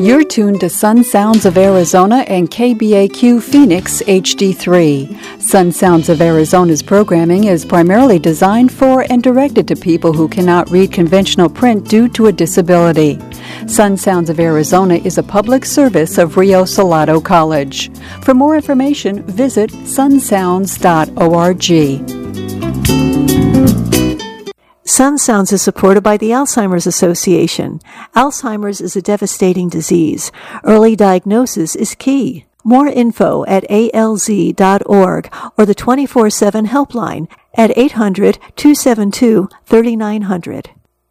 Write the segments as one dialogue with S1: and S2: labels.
S1: You're tuned to Sun Sounds of Arizona and KBAQ Phoenix HD3. Sun Sounds of Arizona's programming is primarily designed for and directed to people who cannot read conventional print due to a disability. Sun Sounds of Arizona is a public service of Rio Salado College. For more information, visit sunsounds.org.
S2: Sun Sounds is supported by the Alzheimer's Association. Alzheimer's is a devastating disease. Early diagnosis is key. More info at alz.org or the 24/7 helpline at 800-272-3900.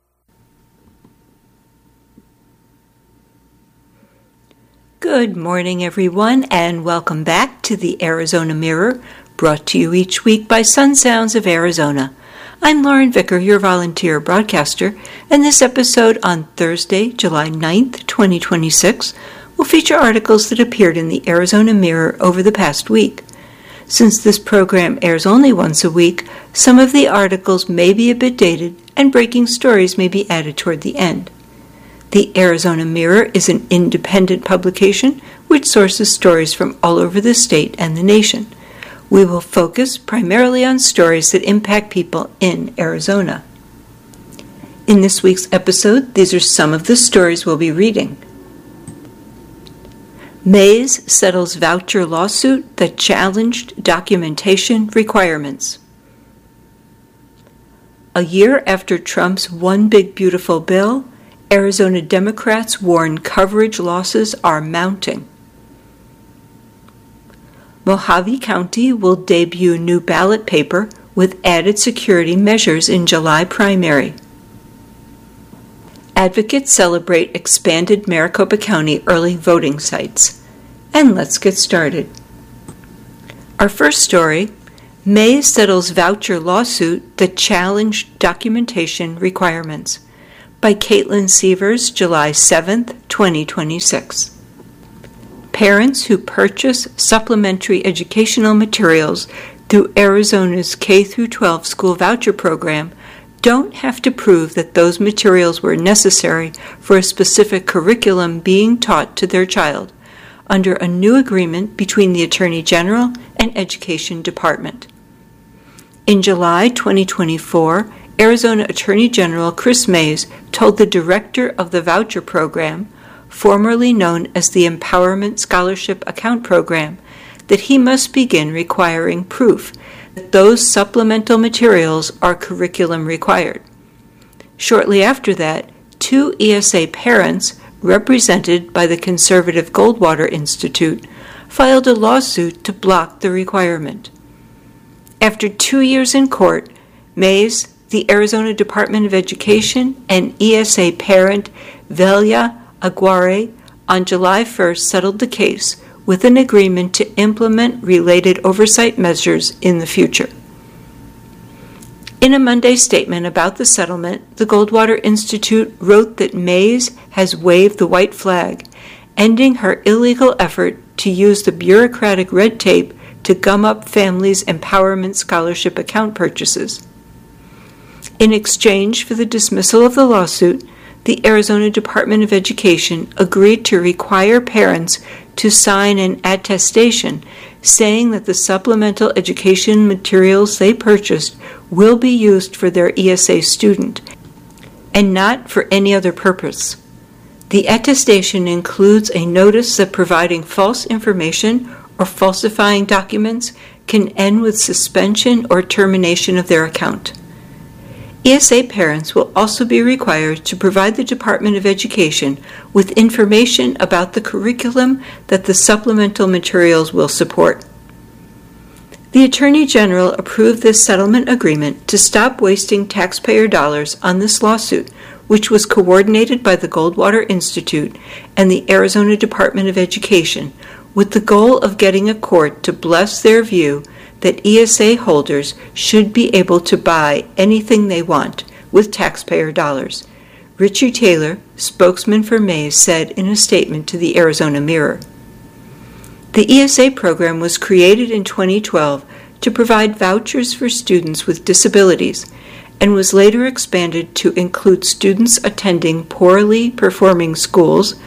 S3: Good morning, everyone, and welcome back to the Arizona Mirror, brought to you each week by Sun Sounds of Arizona. I'm Lauren Vicker, your volunteer broadcaster, and this episode on Thursday, July 9th, 2026, will feature articles that appeared in the Arizona Mirror over the past week. Since this program airs only once a week, some of the articles may be a bit dated, and breaking stories may be added toward the end. The Arizona Mirror is an independent publication which sources stories from all over the state and the nation. We will focus primarily on stories that impact people in Arizona. In this week's episode, these are some of the stories we'll be reading. Mays settles voucher lawsuit that challenged documentation requirements. A year after Trump's One Big Beautiful Bill, Arizona Democrats warn coverage losses are mounting. Mojave County will debut new ballot paper with added security measures in July primary. Advocates celebrate expanded Maricopa County early voting sites. And let's get started. Our first story, Mays settles voucher lawsuit that challenged documentation requirements, by Caitlin Sievers, July 7th, 2026. Parents who purchase supplementary educational materials through Arizona's K-12 school voucher program don't have to prove that those materials were necessary for a specific curriculum being taught to their child under a new agreement between the Attorney General and Education Department. In July 2024, Arizona Attorney General Chris Mays told the director of the voucher program, formerly known as the Empowerment Scholarship Account Program, that he must begin requiring proof that those supplemental materials are curriculum required. Shortly after that, two ESA parents, represented by the conservative Goldwater Institute, filed a lawsuit to block the requirement. After 2 years in court, Mays, the Arizona Department of Education, and ESA parent Velia Aguirre on July 1st settled the case with an agreement to implement related oversight measures in the future. In a Monday statement about the settlement, the Goldwater Institute wrote that Mays has waved the white flag, ending her illegal effort to use the bureaucratic red tape to gum up families' empowerment scholarship account purchases. In exchange for the dismissal of the lawsuit, the Arizona Department of Education agreed to require parents to sign an attestation saying that the supplemental education materials they purchased will be used for their ESA student and not for any other purpose. The attestation includes a notice that providing false information or falsifying documents can end with suspension or termination of their account. ESA parents will also be required to provide the Department of Education with information about the curriculum that the supplemental materials will support. The Attorney General approved this settlement agreement to stop wasting taxpayer dollars on this lawsuit, which was coordinated by the Goldwater Institute and the Arizona Department of Education, with the goal of getting a court to bless their view that ESA holders should be able to buy anything they want with taxpayer dollars. Richie Taylor, spokesman for Mays, said in a statement to the Arizona Mirror. The ESA program was created in 2012 to provide vouchers for students with disabilities and was later expanded to include students attending poorly performing schools,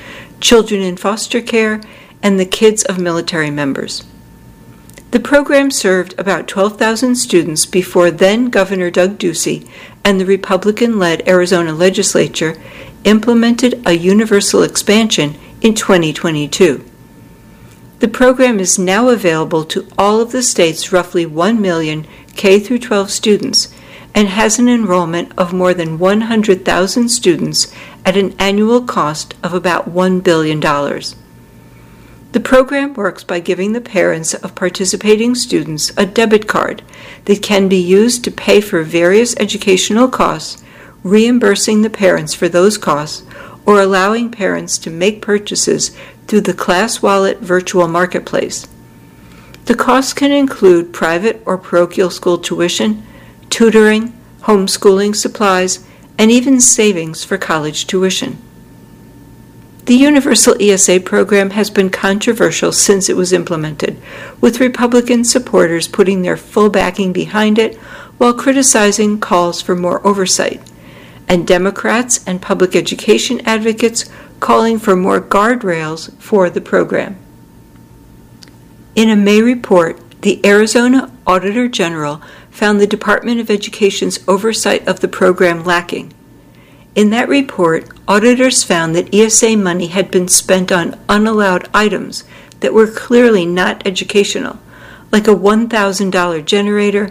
S3: children in foster care, and the kids of military members. The program served about 12,000 students before then Governor Doug Ducey and the Republican-led Arizona legislature implemented a universal expansion in 2022. The program is now available to all of the state's roughly 1 million K-12 students and has an enrollment of more than 100,000 students at an annual cost of about $1 billion. The program works by giving the parents of participating students a debit card that can be used to pay for various educational costs, reimbursing the parents for those costs, or allowing parents to make purchases through the ClassWallet virtual marketplace. The costs can include private or parochial school tuition, tutoring, homeschooling supplies, and even savings for college tuition. The Universal ESA program has been controversial since it was implemented, with Republican supporters putting their full backing behind it while criticizing calls for more oversight, and Democrats and public education advocates calling for more guardrails for the program. In a May report, the Arizona Auditor General found the Department of Education's oversight of the program lacking. In that report, auditors found that ESA money had been spent on unallowed items that were clearly not educational, like a $1,000 generator,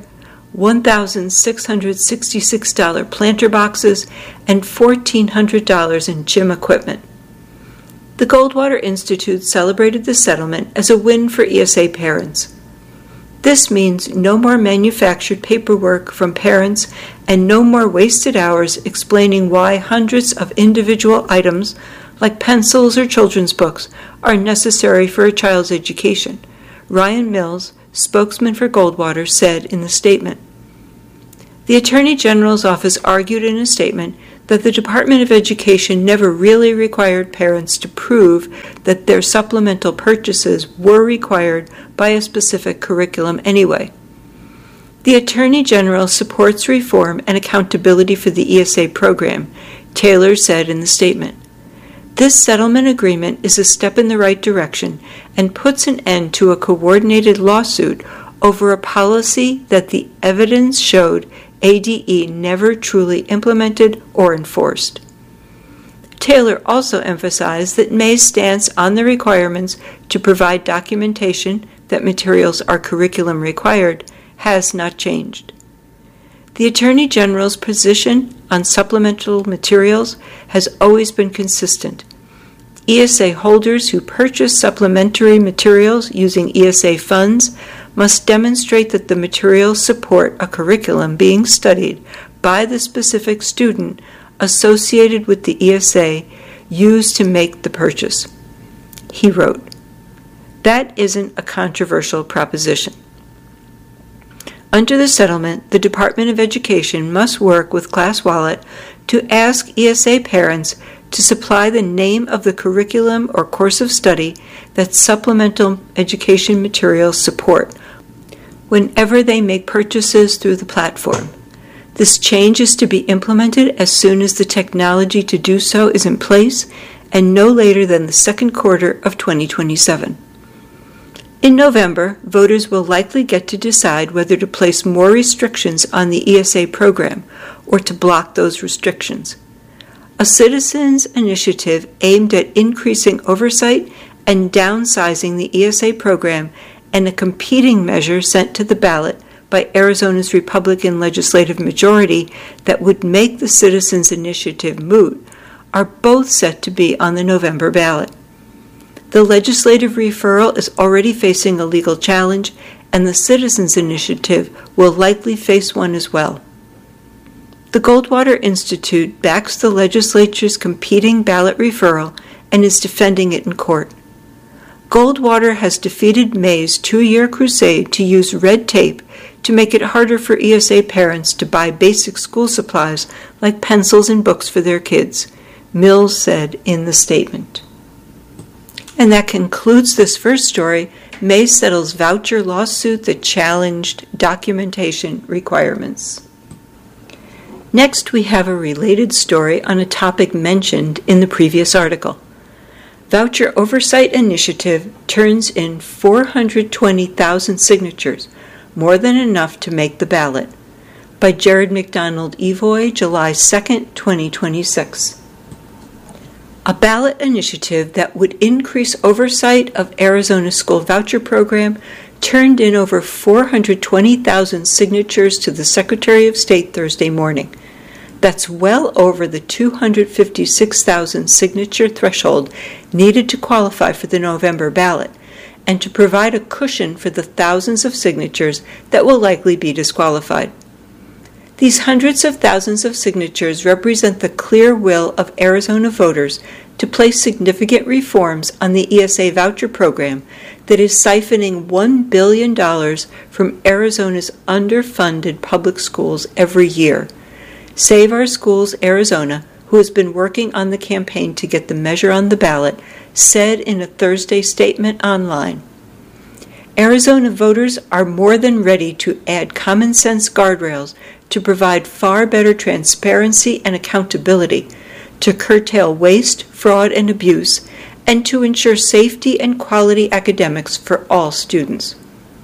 S3: $1,666 planter boxes, and $1,400 in gym equipment. The Goldwater Institute celebrated the settlement as a win for ESA parents. This means no more manufactured paperwork from parents and no more wasted hours explaining why hundreds of individual items, like pencils or children's books, are necessary for a child's education, Ryan Mills, spokesman for Goldwater, said in the statement. The Attorney General's office argued in a statement that the Department of Education never really required parents to prove that their supplemental purchases were required by a specific curriculum anyway. The Attorney General supports reform and accountability for the ESA program, Taylor said in the statement. This settlement agreement is a step in the right direction and puts an end to a coordinated lawsuit over a policy that the evidence showed ADE never truly implemented or enforced. Taylor also emphasized that May's stance on the requirements to provide documentation that materials are curriculum required has not changed. The Attorney General's position on supplemental materials has always been consistent. ESA holders who purchase supplementary materials using ESA funds must demonstrate that the materials support a curriculum being studied by the specific student associated with the ESA used to make the purchase. He wrote, "That isn't a controversial proposition. Under the settlement, the Department of Education must work with ClassWallet to ask ESA parents to supply the name of the curriculum or course of study that supplemental education materials support whenever they make purchases through the platform. This change is to be implemented as soon as the technology to do so is in place and no later than the second quarter of 2027. In November, voters will likely get to decide whether to place more restrictions on the ESA program or to block those restrictions. A citizens' initiative aimed at increasing oversight and downsizing the ESA program and a competing measure sent to the ballot by Arizona's Republican legislative majority that would make the citizens' initiative moot are both set to be on the November ballot. The legislative referral is already facing a legal challenge, and the citizens' initiative will likely face one as well. The Goldwater Institute backs the legislature's competing ballot referral and is defending it in court. Goldwater has defeated May's 2-year crusade to use red tape to make it harder for ESA parents to buy basic school supplies like pencils and books for their kids, Mills said in the statement. And that concludes this first story. May settles voucher lawsuit that challenged documentation requirements. Next, we have a related story on a topic mentioned in the previous article. Voucher Oversight Initiative turns in 420,000 signatures, more than enough to make the ballot. By Jared McDonald Evoy, July 2, 2026. A ballot initiative that would increase oversight of Arizona's school voucher program turned in over 420,000 signatures to the Secretary of State Thursday morning. That's well over the 256,000 signature threshold needed to qualify for the November ballot, and to provide a cushion for the thousands of signatures that will likely be disqualified. These hundreds of thousands of signatures represent the clear will of Arizona voters to place significant reforms on the ESA voucher program that is siphoning $1 billion from Arizona's underfunded public schools every year. Save Our Schools Arizona, who has been working on the campaign to get the measure on the ballot, said in a Thursday statement online, Arizona voters are more than ready to add common sense guardrails to provide far better transparency and accountability, to curtail waste, fraud, and abuse, and to ensure safety and quality academics for all students.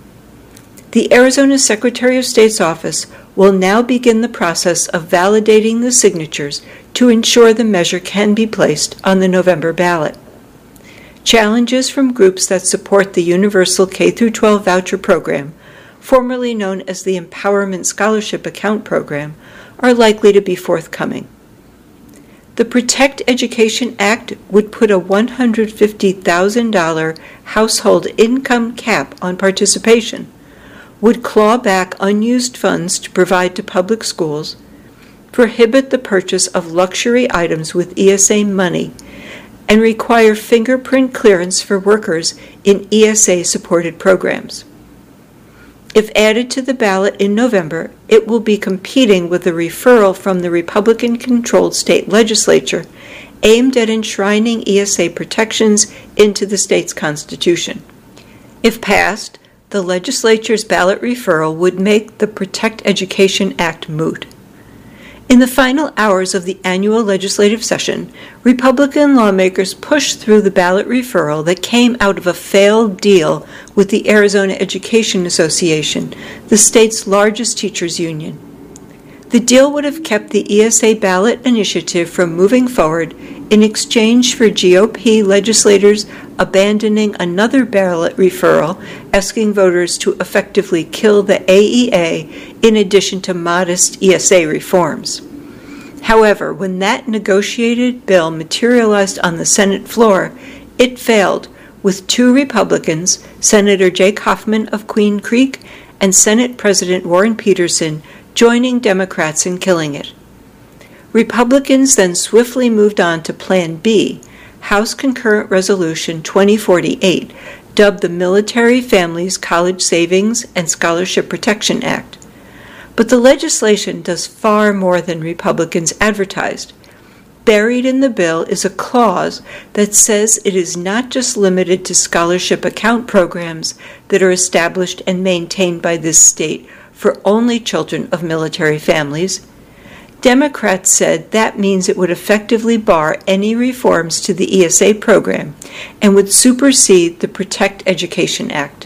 S3: The Arizona Secretary of State's office will now begin the process of validating the signatures to ensure the measure can be placed on the November ballot. Challenges from groups that support the Universal K-12 Voucher Program, formerly known as the Empowerment Scholarship Account Program, are likely to be forthcoming. The Protect Education Act would put a $150,000 household income cap on participation, would claw back unused funds to provide to public schools, prohibit the purchase of luxury items with ESA money, and require fingerprint clearance for workers in ESA-supported programs. If added to the ballot in November, it will be competing with a referral from the Republican-controlled state legislature aimed at enshrining ESA protections into the state's constitution. If passed, the legislature's ballot referral would make the Protect Education Act moot. In the final hours of the annual legislative session, Republican lawmakers pushed through the ballot referral that came out of a failed deal with the Arizona Education Association, the state's largest teachers' union. The deal would have kept the ESA ballot initiative from moving forward in exchange for GOP legislators abandoning another ballot referral, asking voters to effectively kill the AEA in addition to modest ESA reforms. However, when that negotiated bill materialized on the Senate floor, it failed, with two Republicans, Senator Jake Hoffman of Queen Creek and Senate President Warren Peterson, joining Democrats in killing it. Republicans then swiftly moved on to Plan B, House Concurrent Resolution 2048, dubbed the Military Families College Savings and Scholarship Protection Act. But the legislation does far more than Republicans advertised. Buried in the bill is a clause that says it is not just limited to scholarship account programs that are established and maintained by this state for only children of military families. Democrats said that means it would effectively bar any reforms to the ESA program and would supersede the Protect Education Act.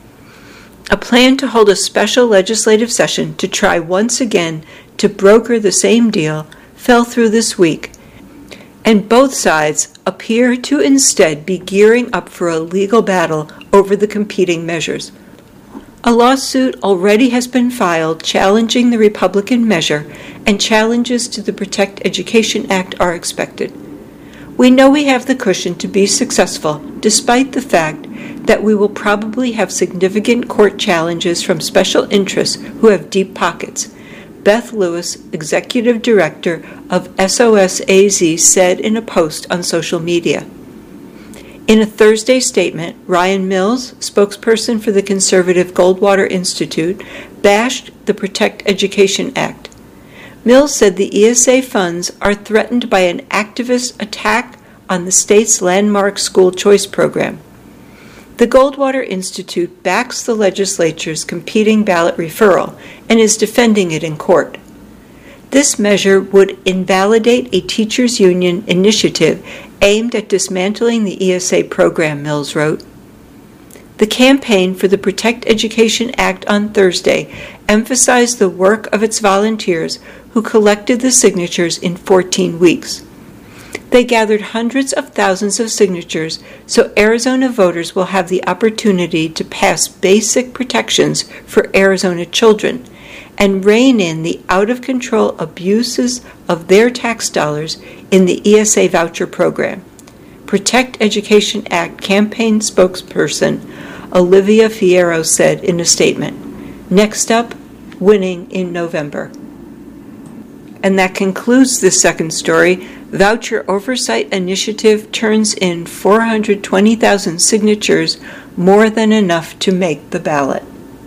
S3: A plan to hold a special legislative session to try once again to broker the same deal fell through this week, and both sides appear to instead be gearing up for a legal battle over the competing measures. A lawsuit already has been filed challenging the Republican measure, and challenges to the Protect Education Act are expected. We know we have the cushion to be successful, despite the fact that we will probably have significant court challenges from special interests who have deep pockets. Beth Lewis, executive director of SOS-AZ, said in a post on social media. In a Thursday statement, Ryan Mills, spokesperson for the conservative Goldwater Institute, bashed the Protect Education Act. Mills said the ESA funds are threatened by an activist attack on the state's landmark school choice program. The Goldwater Institute backs the legislature's competing ballot referral and is defending it in court. This measure would invalidate a teachers' union initiative aimed at dismantling the ESA program, Mills wrote. The campaign for the Protect Education Act on Thursday emphasized the work of its volunteers who collected the signatures in 14 weeks. They gathered hundreds of thousands of signatures so Arizona voters will have the opportunity to pass basic protections for Arizona children and rein in the out-of-control abuses of their tax dollars in the ESA voucher program. Protect Education Act campaign spokesperson Olivia Fierro said in a statement, "Next up, winning in November." And that concludes this second story. Voucher Oversight Initiative turns in 420,000 signatures, more than enough to make the ballot.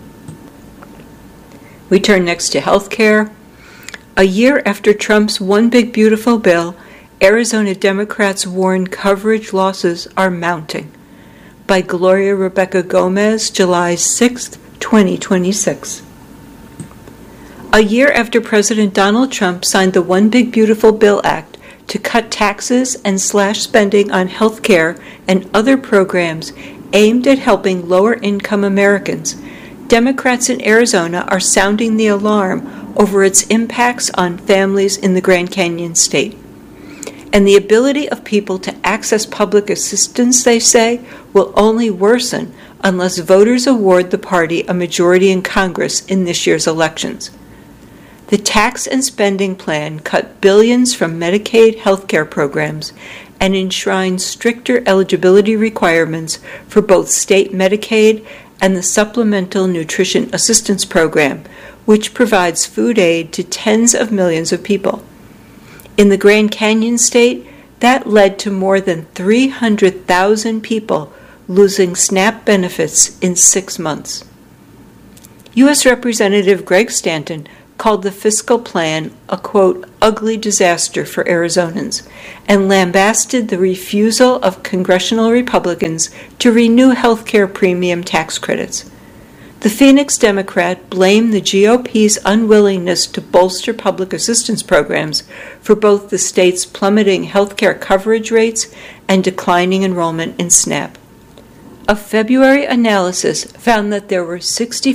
S3: We turn next to health care. A year after Trump's One Big Beautiful Bill, Arizona Democrats warn coverage losses are mounting. By Gloria Rebecca Gomez, July 6, 2026. A year after President Donald Trump signed the One Big Beautiful Bill Act to cut taxes and slash spending on health care and other programs aimed at helping lower-income Americans, Democrats in Arizona are sounding the alarm over its impacts on families in the Grand Canyon state. And the ability of people to access public assistance, they say, will only worsen unless voters award the party a majority in Congress in this year's elections. The tax and spending plan cut billions from Medicaid health care programs and enshrined stricter eligibility requirements for both state Medicaid and the Supplemental Nutrition Assistance Program, which provides food aid to tens of millions of people. In the Grand Canyon state, that led to more than 300,000 people losing SNAP benefits in 6 months. U.S. Representative Greg Stanton called the fiscal plan a, quote, ugly disaster for Arizonans, and lambasted the refusal of congressional Republicans to renew health care premium tax credits. The Phoenix Democrat blamed the GOP's unwillingness to bolster public assistance programs for both the state's plummeting health care coverage rates and declining enrollment in SNAP. A February analysis found that there were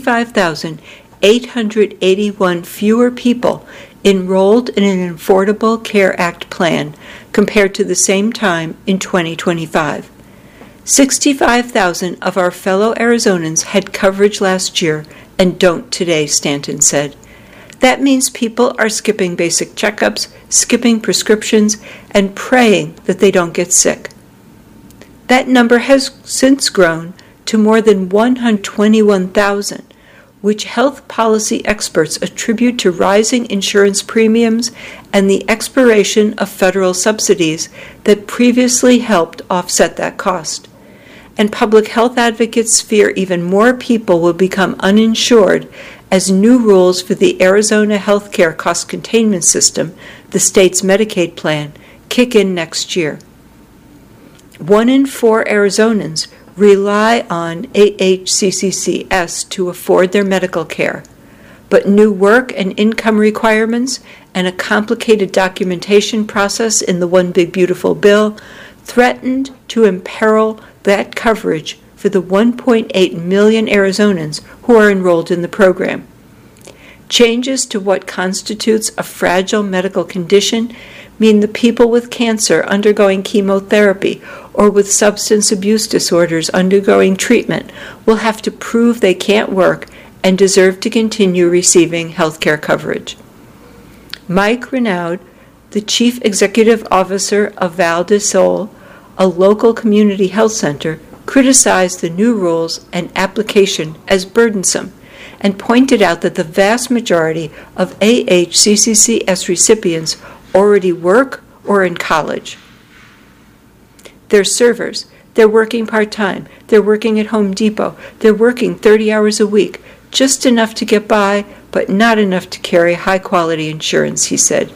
S3: 65,881 fewer people enrolled in an Affordable Care Act plan compared to the same time in 2025. 65,000 of our fellow Arizonans had coverage last year and don't today, Stanton said. That means people are skipping basic checkups, skipping prescriptions, and praying that they don't get sick. That number has since grown to more than 121,000, which health policy experts attribute to rising insurance premiums and the expiration of federal subsidies that previously helped offset that cost. And public health advocates fear even more people will become uninsured as new rules for the Arizona Healthcare Cost Containment System, the state's Medicaid plan, kick in next year. 1 in 4 Arizonans rely on AHCCCS to afford their medical care, but new work and income requirements and a complicated documentation process in the One Big Beautiful Bill threatened to imperil that coverage for the 1.8 million Arizonans who are enrolled in the program. Changes to what constitutes a fragile medical condition mean the people with cancer undergoing chemotherapy or with substance abuse disorders undergoing treatment will have to prove they can't work and deserve to continue receiving health care coverage. Mike Renaud, the Chief Executive Officer of Val de Sol, a local community health center, criticized the new rules and application as burdensome and pointed out that the vast majority of AHCCCS recipients already work or in college. They're servers. They're working part-time. They're working at Home Depot. They're working 30 hours a week, just enough to get by, but not enough to carry high-quality insurance, he said.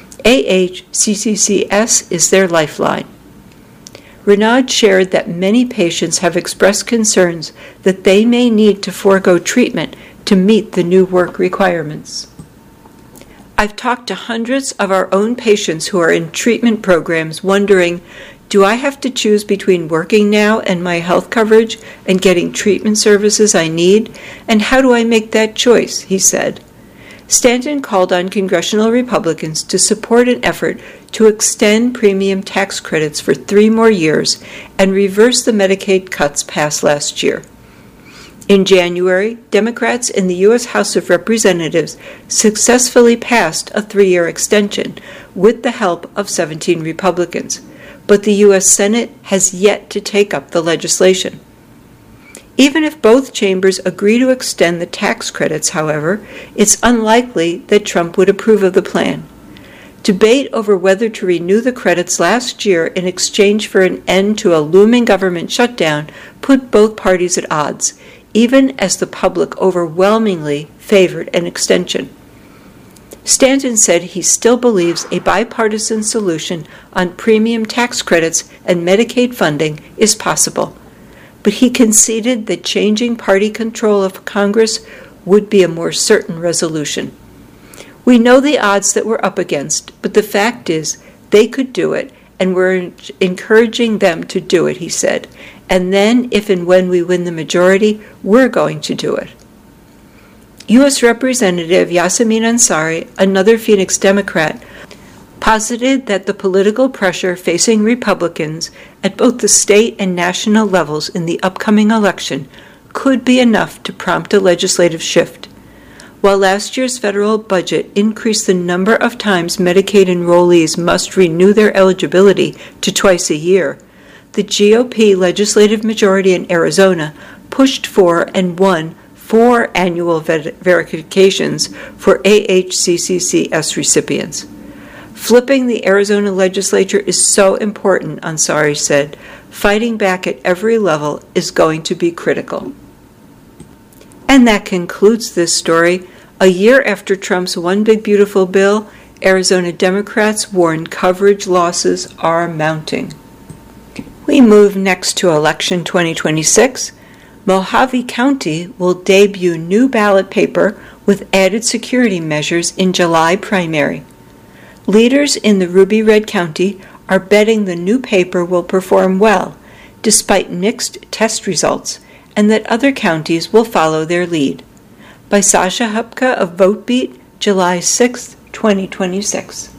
S3: AHCCCS is their lifeline. Renaud shared that many patients have expressed concerns that they may need to forego treatment to meet the new work requirements. I've talked to hundreds of our own patients who are in treatment programs wondering, do I have to choose between working now and my health coverage and getting treatment services I need? And how do I make that choice? He said. Stanton called on congressional Republicans to support an effort to extend premium tax credits for 3 more years and reverse the Medicaid cuts passed last year. In January, Democrats in the U.S. House of Representatives successfully passed a 3-year extension with the help of 17 Republicans, but the U.S. Senate has yet to take up the legislation. Even if both chambers agree to extend the tax credits, however, it's unlikely that Trump would approve of the plan. Debate over whether to renew the credits last year in exchange for an end to a looming government shutdown put both parties at odds, even as the public overwhelmingly favored an extension. Stanton said he still believes a bipartisan solution on premium tax credits and Medicaid funding is possible, but he conceded that changing party control of Congress would be a more certain resolution. We know the odds that we're up against, but the fact is they could do it, and we're encouraging them to do it, he said. And then, if and when we win the majority, we're going to do it. U.S. Representative Yasamin Ansari, another Phoenix Democrat, posited that the political pressure facing Republicans at both the state and national levels in the upcoming election could be enough to prompt a legislative shift. While last year's federal budget increased the number of times Medicaid enrollees must renew their eligibility to twice a year, the GOP legislative majority in Arizona pushed for and won 4 annual verifications for AHCCCS recipients. Flipping the Arizona legislature is so important, Ansari said. Fighting back at every level is going to be critical. And that concludes this story. A year after Trump's One Big Beautiful Bill, Arizona Democrats warn coverage losses are mounting. We move next to election 2026. Mojave County will debut new ballot paper with added security measures in July primary. Leaders in the Ruby Red County are betting the new paper will perform well, despite mixed test results, and that other counties will follow their lead. By Sasha Hupka of VoteBeat, July 6, 2026.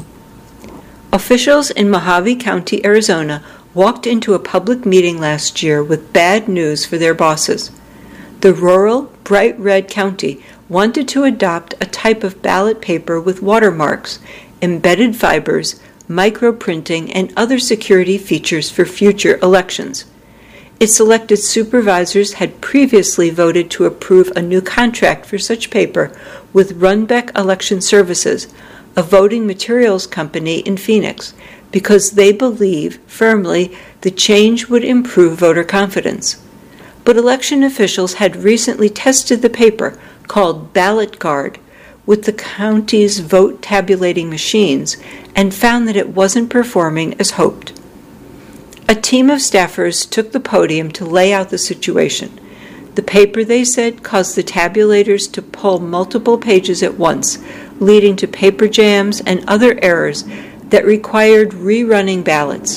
S3: Officials in Mojave County, Arizona, walked into a public meeting last year with bad news for their bosses. The rural, bright red county wanted to adopt a type of ballot paper with watermarks, embedded fibers, microprinting, and other security features for future elections. Its elected supervisors had previously voted to approve a new contract for such paper with Runbeck Election Services, a voting materials company in Phoenix, because they believe firmly the change would improve voter confidence. But election officials had recently tested the paper, called Ballot Guard, with the county's vote tabulating machines and found that it wasn't performing as hoped. A team of staffers took the podium to lay out the situation. The paper, they said, caused the tabulators to pull multiple pages at once, leading to paper jams and other errors that required rerunning ballots.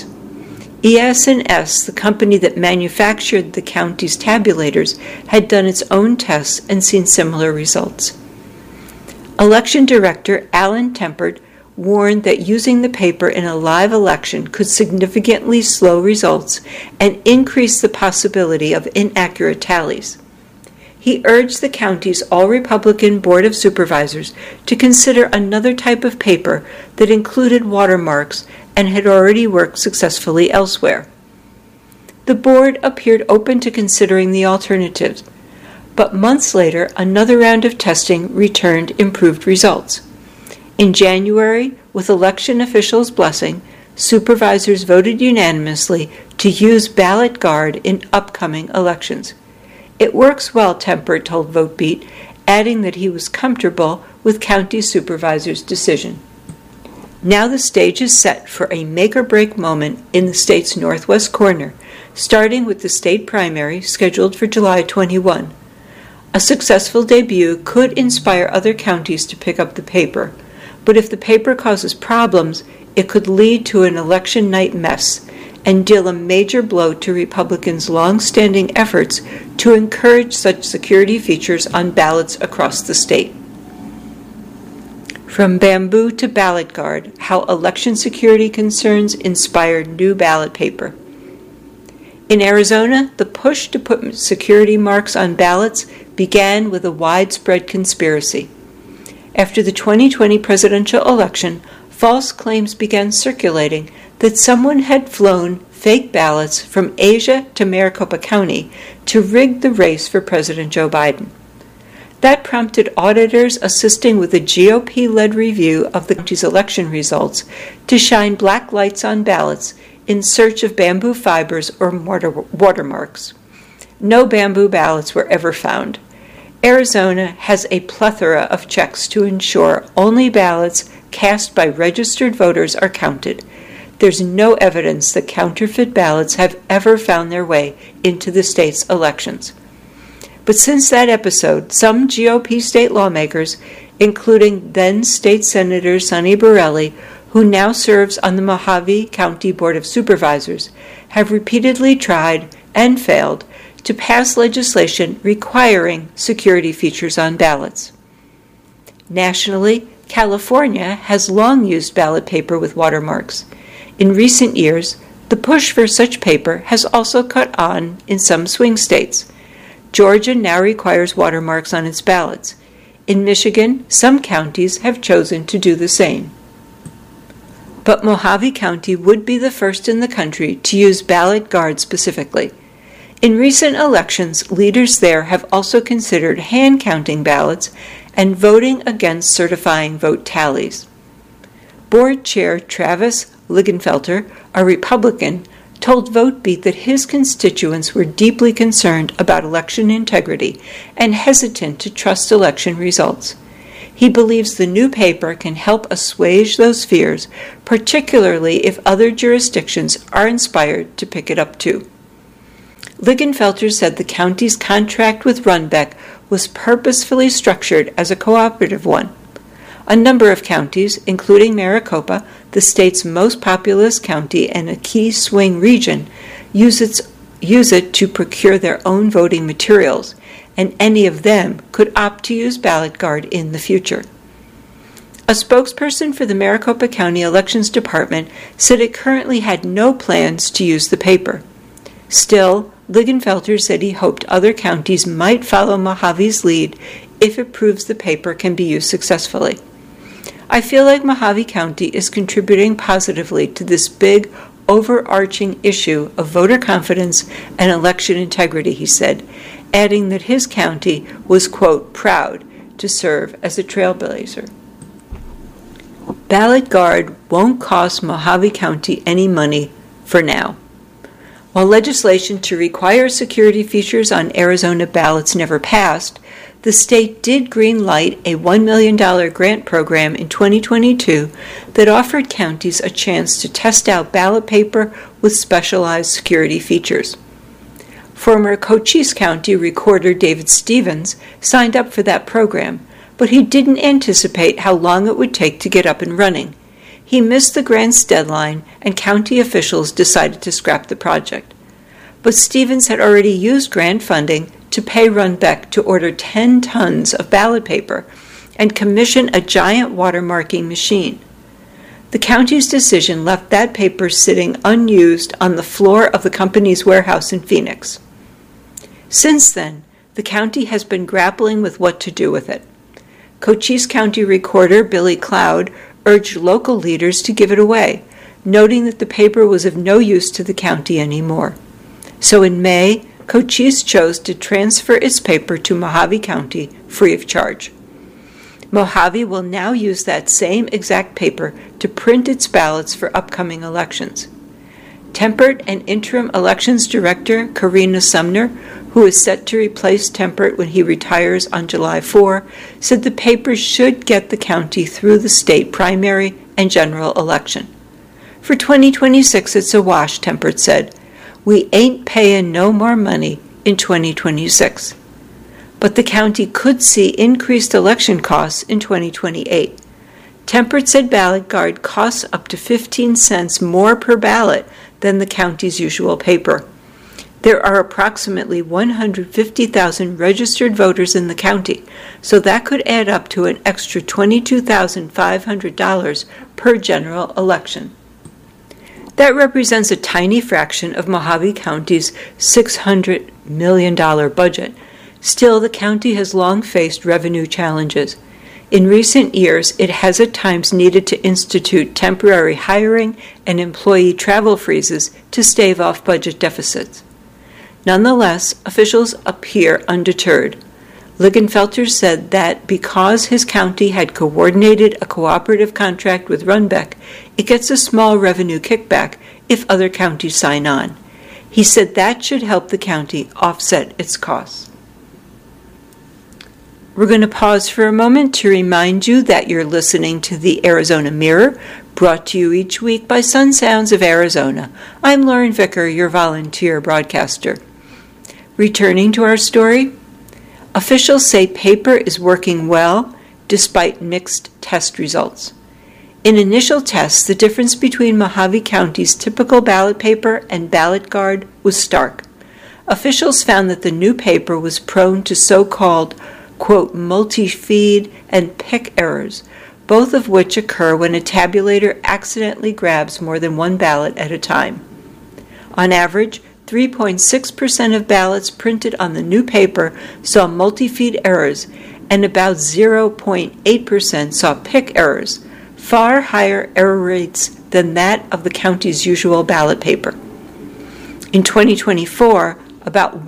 S3: ES&S, the company that manufactured the county's tabulators, had done its own tests and seen similar results. Election Director Alan Tempert warned that using the paper in a live election could significantly slow results and increase the possibility of inaccurate tallies. He urged the county's all-Republican Board of Supervisors to consider another type of paper that included watermarks and had already worked successfully elsewhere. The board appeared open to considering the alternatives, but months later, another round of testing returned improved results. In January, with election officials' blessing, supervisors voted unanimously to use Ballot Guard in upcoming elections. It works well, Tempert told VoteBeat, adding that he was comfortable with county supervisors' decision. Now the stage is set for a make-or-break moment in the state's northwest corner, starting with the state primary scheduled for July 21. A successful debut could inspire other counties to pick up the paper, but if the paper causes problems, it could lead to an election night mess and deal a major blow to Republicans' long-standing efforts to encourage such security features on ballots across the state. From bamboo to ballot guard, how election security concerns inspired new ballot paper. In Arizona, the push to put security marks on ballots began with a widespread conspiracy. After the 2020 presidential election, false claims began circulating that someone had flown fake ballots from Asia to Maricopa County to rig the race for President Joe Biden. That prompted auditors assisting with a GOP-led review of the county's election results to shine black lights on ballots in search of bamboo fibers or watermarks. No bamboo ballots were ever found. Arizona has a plethora of checks to ensure only ballots cast by registered voters are counted. There's no evidence that counterfeit ballots have ever found their way into the state's elections. But since that episode, some GOP state lawmakers, including then State Senator Sonny Borrelli, who now serves on the Mojave County Board of Supervisors, have repeatedly tried and failed to pass legislation requiring security features on ballots. Nationally, California has long used ballot paper with watermarks. In recent years, the push for such paper has also caught on in some swing states. Georgia now requires watermarks on its ballots. In Michigan, some counties have chosen to do the same. But Mojave County would be the first in the country to use ballot guard specifically. In recent elections, leaders there have also considered hand-counting ballots and voting against certifying vote tallies. Board Chair Travis Liggenfelter, a Republican, told VoteBeat that his constituents were deeply concerned about election integrity and hesitant to trust election results. He believes the new paper can help assuage those fears, particularly if other jurisdictions are inspired to pick it up too. Liggenfelter said the county's contract with Runbeck was purposefully structured as a cooperative one. A number of counties, including Maricopa, the state's most populous county and a key swing region, use it to procure their own voting materials, and any of them could opt to use ballot guard in the future. A spokesperson for the Maricopa County Elections Department said it currently had no plans to use the paper. Still, Liggenfelter said he hoped other counties might follow Mojave's lead if it proves the paper can be used successfully. I feel like Mojave County is contributing positively to this big, overarching issue of voter confidence and election integrity, he said, adding that his county was, quote, proud to serve as a trailblazer. Ballot guard won't cost Mojave County any money for now. While legislation to require security features on Arizona ballots never passed, the state did green-light a $1 million grant program in 2022 that offered counties a chance to test out ballot paper with specialized security features. Former Cochise County Recorder David Stevens signed up for that program, but he didn't anticipate how long it would take to get up and running. He missed the grant's deadline, and county officials decided to scrap the project. But Stevens had already used grant funding to pay Runbeck to order 10 tons of ballot paper and commission a giant watermarking machine. The county's decision left that paper sitting unused on the floor of the company's warehouse in Phoenix. Since then, the county has been grappling with what to do with it. Cochise County Recorder Billy Cloud urged local leaders to give it away, noting that the paper was of no use to the county anymore. So in May, Cochise chose to transfer its paper to Mojave County free of charge. Mojave will now use that same exact paper to print its ballots for upcoming elections. Tempert and Interim Elections Director Karina Sumner, who is set to replace Tempert when he retires on July 4, said the paper should get the county through the state primary and general election. For 2026, it's a wash, Tempert said. We ain't paying no more money in 2026. But the county could see increased election costs in 2028. Tempert said Ballot Guard costs up to 15 cents more per ballot than the county's usual paper. There are approximately 150,000 registered voters in the county, so that could add up to an extra $22,500 per general election. That represents a tiny fraction of Mohave County's $600 million budget. Still, the county has long faced revenue challenges. In recent years, it has at times needed to institute temporary hiring and employee travel freezes to stave off budget deficits. Nonetheless, officials appear undeterred. Lingenfelter said that because his county had coordinated a cooperative contract with Runbeck, it gets a small revenue kickback if other counties sign on. He said that should help the county offset its costs. We're going to pause for a moment to remind you that you're listening to the Arizona Mirror, brought to you each week by Sun Sounds of Arizona. I'm Lauren Vicker, your volunteer broadcaster. Returning to our story, officials say paper is working well despite mixed test results. In initial tests, the difference between Mohave County's typical ballot paper and Ballot Guard was stark. Officials found that the new paper was prone to so-called quote, multi-feed and pick errors, both of which occur when a tabulator accidentally grabs more than one ballot at a time. On average, 3.6% of ballots printed on the new paper saw multi-feed errors, and about 0.8% saw pick errors, far higher error rates than that of the county's usual ballot paper. In 2024, about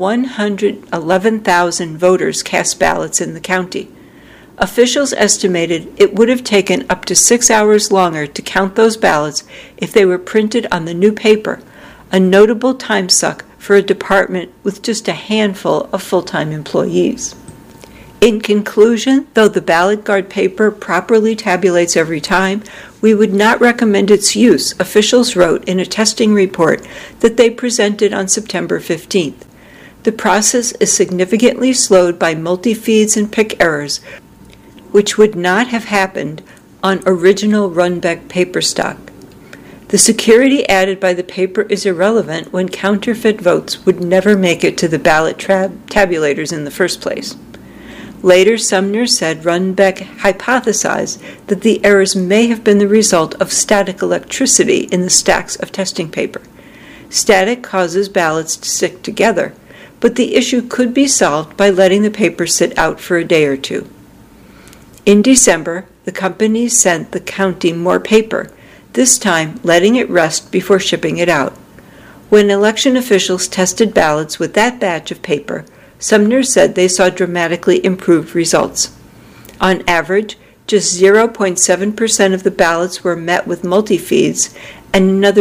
S3: 111,000 voters cast ballots in the county. Officials estimated it would have taken up to 6 hours longer to count those ballots if they were printed on the new paper, a notable time suck for a department with just a handful of full-time employees. In conclusion, though the Ballot Guard paper properly tabulates every time, we would not recommend its use, officials wrote in a testing report that they presented on September 15th. The process is significantly slowed by multi-feeds and pick errors, which would not have happened on original Runbeck paper stock. The security added by the paper is irrelevant when counterfeit votes would never make it to the ballot tabulators in the first place. Later, Sumner said Runbeck hypothesized that the errors may have been the result of static electricity in the stacks of testing paper. Static causes ballots to stick together, but the issue could be solved by letting the paper sit out for a day or two. In December, the company sent the county more paper, this time letting it rest before shipping it out. When election officials tested ballots with that batch of paper, Sumner said they saw dramatically improved results. On average, just 0.7% of the ballots were met with multi-feeds and another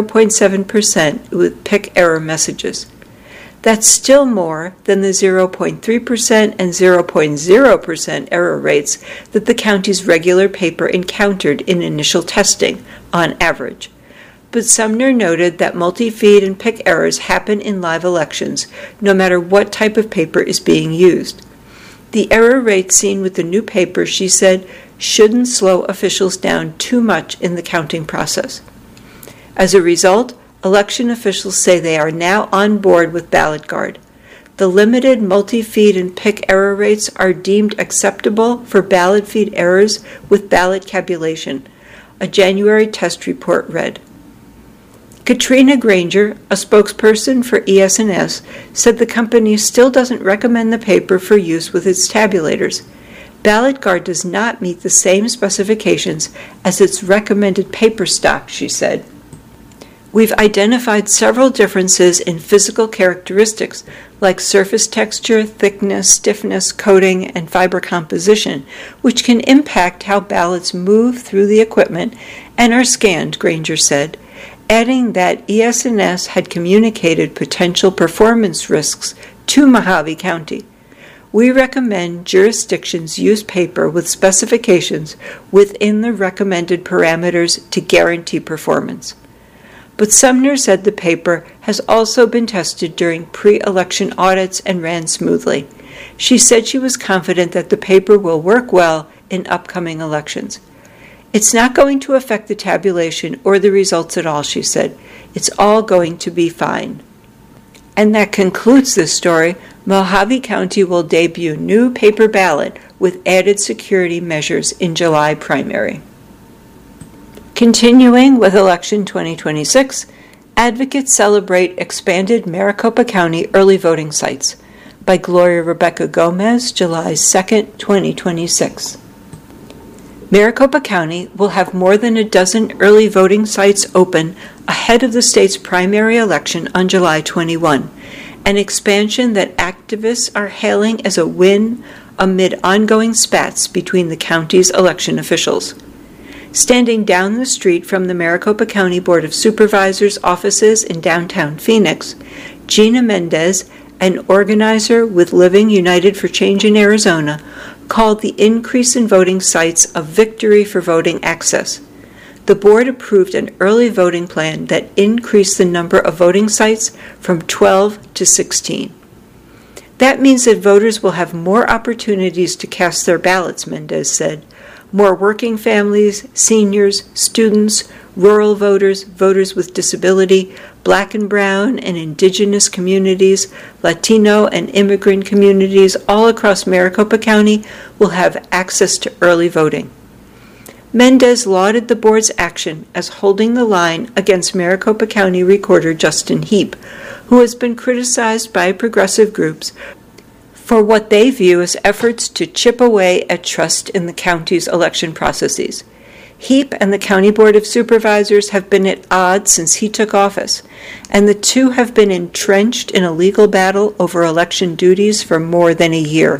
S3: 0.7% with pick error messages. That's still more than the 0.3% and 0.0% error rates that the county's regular paper encountered in initial testing, on average. But Sumner noted that multi-feed and pick errors happen in live elections, no matter what type of paper is being used. The error rate seen with the new paper, she said, shouldn't slow officials down too much in the counting process. As a result, election officials say they are now on board with Ballot Guard. The limited multi-feed and pick error rates are deemed acceptable for ballot feed errors with ballot tabulation, a January test report read. Katrina Granger, a spokesperson for ES&S, said the company still doesn't recommend the paper for use with its tabulators. Ballot Guard does not meet the same specifications as its recommended paper stock, she said. We've identified several differences in physical characteristics like surface texture, thickness, stiffness, coating, and fiber composition, which can impact how ballots move through the equipment and are scanned, Granger said, adding that ES&S had communicated potential performance risks to Mohave County. We recommend jurisdictions use paper with specifications within the recommended parameters to guarantee performance. But Sumner said the paper has also been tested during pre-election audits and ran smoothly. She said she was confident that the paper will work well in upcoming elections. It's not going to affect the tabulation or the results at all, she said. It's all going to be fine. And that concludes this story. Mojave County will debut new paper ballot with added security measures in July primary. Continuing with Election 2026, advocates celebrate expanded Maricopa County early voting sites by Gloria Rebecca Gomez, July 2, 2026. Maricopa County will have more than a dozen early voting sites open ahead of the state's primary election on July 21, an expansion that activists are hailing as a win amid ongoing spats between the county's election officials. Standing down the street from the Maricopa County Board of Supervisors offices in downtown Phoenix, Gina Mendez, an organizer with Living United for Change in Arizona, called the increase in voting sites a victory for voting access. The board approved an early voting plan that increased the number of voting sites from 12 to 16. That means that voters will have more opportunities to cast their ballots, Mendez said. More working families, seniors, students, rural voters, voters with disability, Black and brown and indigenous communities, Latino and immigrant communities all across Maricopa County will have access to early voting. Mendez lauded the board's action as holding the line against Maricopa County Recorder Justin Heap, who has been criticized by progressive groups for what they view as efforts to chip away at trust in the county's election processes. Heap and the County Board of Supervisors have been at odds since he took office, and the two have been entrenched in a legal battle over election duties for more than a year.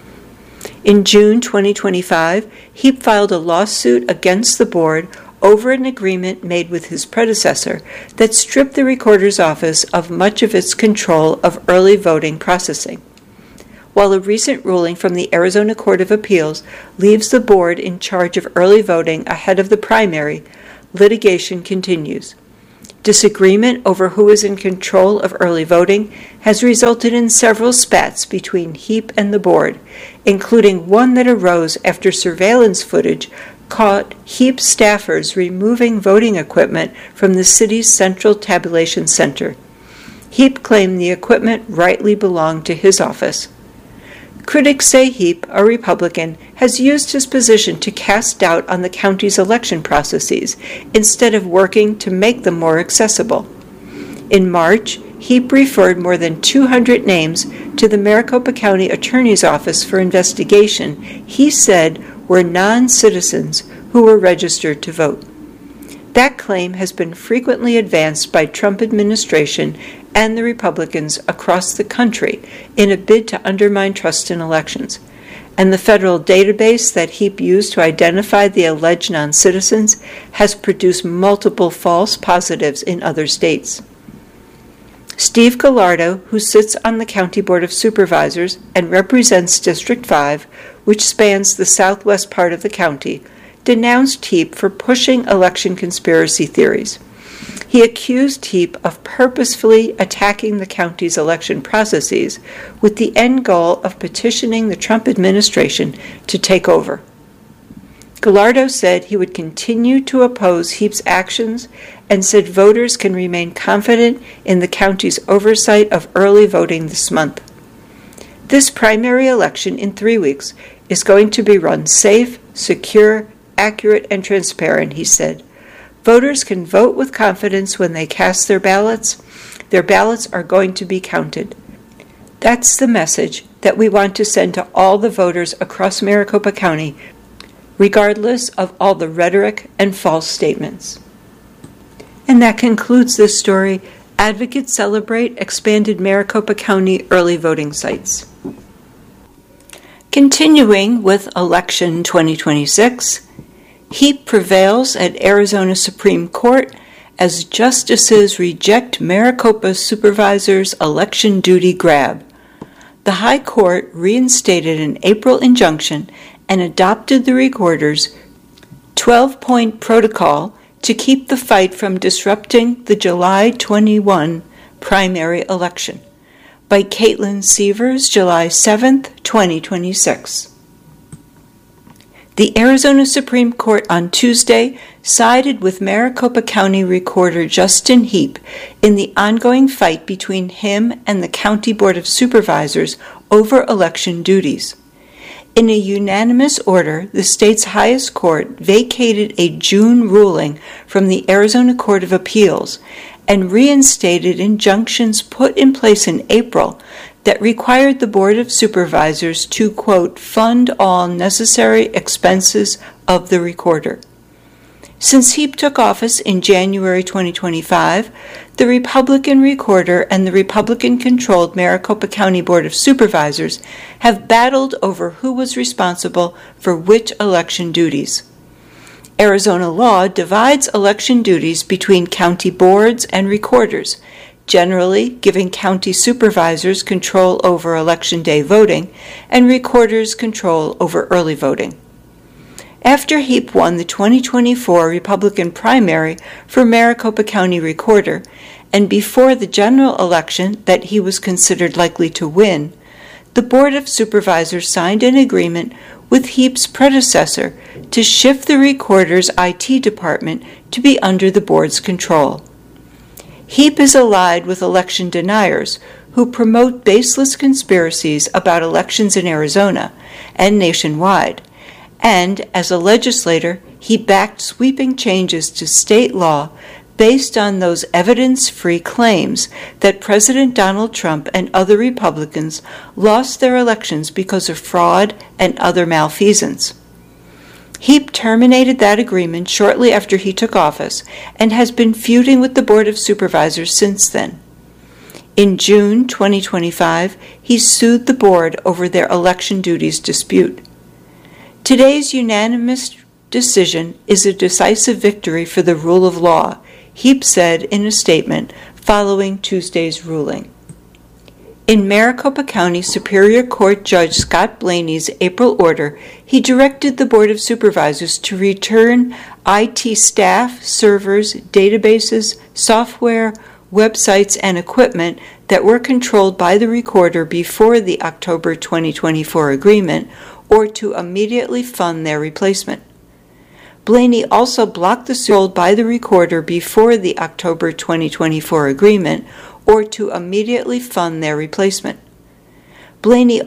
S3: In June 2025, Heap filed a lawsuit against the board over an agreement made with his predecessor that stripped the recorder's office of much of its control of early voting processing. While a recent ruling from the Arizona Court of Appeals leaves the board in charge of early voting ahead of the primary, litigation continues. Disagreement over who is in control of early voting has resulted in several spats between Heap and the board, including one that arose after surveillance footage caught Heap staffers removing voting equipment from the city's central tabulation center. Heap claimed the equipment rightly belonged to his office. Critics say Heap, a Republican, has used his position to cast doubt on the county's election processes instead of working to make them more accessible. In March, Heap referred more than 200 names to the Maricopa County Attorney's Office for investigation he said were non-citizens who were registered to vote. That claim has been frequently advanced by Trump administration and the Republicans across the country in a bid to undermine trust in elections. And the federal database that Heap used to identify the alleged non-citizens has produced multiple false positives in other states. Steve Gallardo, who sits on the County Board of Supervisors and represents District 5, which spans the southwest part of the county, denounced Heap for pushing election conspiracy theories. He accused Heap of purposefully attacking the county's election processes with the end goal of petitioning the Trump administration to take over. Gallardo said he would continue to oppose Heap's actions and said voters can remain confident in the county's oversight of early voting this month. This primary election in 3 weeks is going to be run safe, secure, accurate, and transparent, he said. Voters can vote with confidence when they cast their ballots. Their ballots are going to be counted. That's the message that we want to send to all the voters across Maricopa County, regardless of all the rhetoric and false statements. And that concludes this story. Advocates celebrate expanded Maricopa County early voting sites. Continuing with Election 2026, Heap prevails at Arizona Supreme Court as justices reject Maricopa supervisors' election duty grab. The High Court reinstated an April injunction and adopted the recorder's 12-point protocol to keep the fight from disrupting the July 21 primary election. By Caitlin Sievers, July 7, 2026. The Arizona Supreme Court on Tuesday sided with Maricopa County Recorder Justin Heap in the ongoing fight between him and the County Board of Supervisors over election duties. In a unanimous order, the state's highest court vacated a June ruling from the Arizona Court of Appeals and reinstated injunctions put in place in April that required the Board of Supervisors to, quote, fund all necessary expenses of the recorder. Since Heap took office in January 2025, the Republican recorder and the Republican-controlled Maricopa County Board of Supervisors have battled over who was responsible for which election duties. Arizona law divides election duties between county boards and recorders, generally giving county supervisors control over Election Day voting and recorders control over early voting. After Heap won the 2024 Republican primary for Maricopa County Recorder, and before the general election that he was considered likely to win, the Board of Supervisors signed an agreement with Heap's predecessor to shift the recorder's IT department to be under the board's control. Heap is allied with election deniers who promote baseless conspiracies about elections in Arizona and nationwide, and as a legislator, he backed sweeping changes to state law based on those evidence-free claims that President Donald Trump and other Republicans lost their elections because of fraud and other malfeasance. Heap terminated that agreement shortly after he took office and has been feuding with the Board of Supervisors since then. In June 2025, he sued the board over their election duties dispute. Today's unanimous decision is a decisive victory for the rule of law, Heap said in a statement following Tuesday's ruling. In Maricopa County Superior Court Judge Scott Blaney's April order, he directed the Board of Supervisors to return IT staff, servers, databases, software, websites, and equipment that were controlled by the recorder before the October 2024 agreement, or to immediately fund their replacement. Blaney also blocked the sold by the recorder before the October 2024 agreement, or to immediately fund their replacement. Blaney